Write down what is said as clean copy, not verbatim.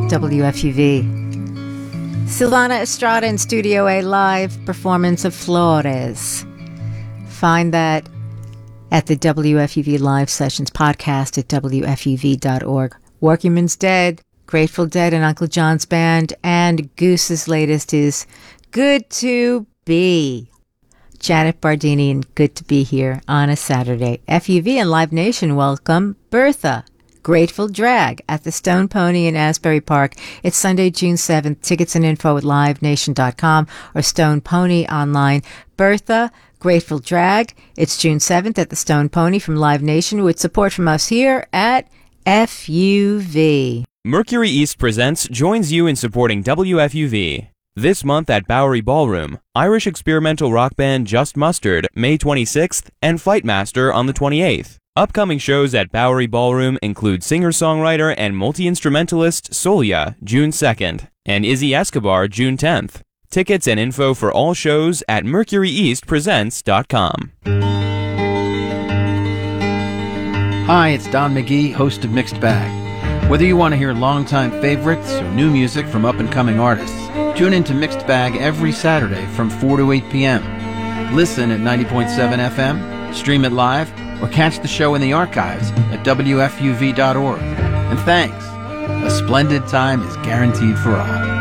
WFUV. Silvana Estrada in Studio A live performance of Flores. Find that at the WFUV Live Sessions podcast at WFUV.org. Workingman's Dead, Grateful Dead and Uncle John's Band, and Goose's latest is Good to Be. Janet Bardini and Good to Be here on a Saturday. FUV and Live Nation welcome Bertha, Grateful Drag at the Stone Pony in Asbury Park. It's Sunday, June 7th. Tickets and info at livenation.com or Stone Pony online. Bertha, Grateful Drag. It's June 7th at the Stone Pony from Live Nation with support from us here at FUV. Mercury East Presents joins you in supporting WFUV. This month at Bowery Ballroom, Irish experimental rock band Just Mustard, May 26th, and Fightmaster on the 28th. Upcoming shows at Bowery Ballroom include singer-songwriter and multi-instrumentalist Solia, June 2nd, and Izzy Escobar, June 10th. Tickets and info for all shows at mercuryeastpresents.com. Hi, it's Don McGee, host of Mixed Bag. Whether you want to hear longtime favorites or new music from up-and-coming artists, tune in to Mixed Bag every Saturday from 4 to 8 p.m. Listen at 90.7 FM, stream it live, or catch the show in the archives at WFUV.org. And thanks. A splendid time is guaranteed for all.